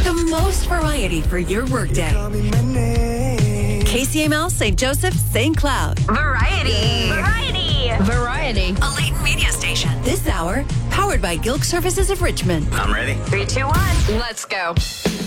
The most variety for your workday. KCML, St. Joseph, St. Cloud. Variety. Variety. A Leighton Media Station. This hour, powered by Gilk Services of Richmond. I'm ready. 3, 2, 1. Let's go.